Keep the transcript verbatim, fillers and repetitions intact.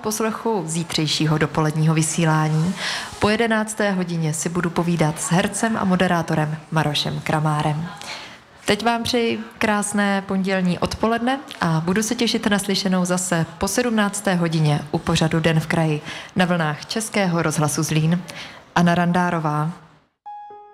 poslechu zítřejšího dopoledního vysílání. Po jedenácté hodině si budu povídat s hercem a moderátorem Marošem Kramárem. Teď vám přeji krásné pondělní odpoledne a budu se těšit na slyšenou zase po sedmnácté hodině u pořadu Den v kraji na vlnách Českého rozhlasu Zlín. Anna Randárová.